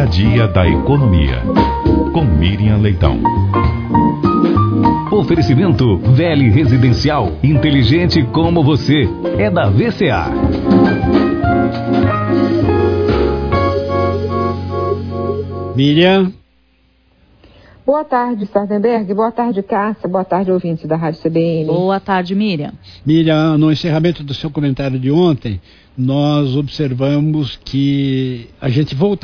dia a dia da economia. Com Miriam Leitão. Oferecimento Vele Residencial, inteligente como você. É da VCA. Miriam. Boa tarde, Sardenberg. Boa tarde, Cássia. Boa tarde, ouvintes da Rádio CBN. Boa tarde, Miriam. Miriam, no encerramento do seu comentário de ontem, nós observamos que a gente volta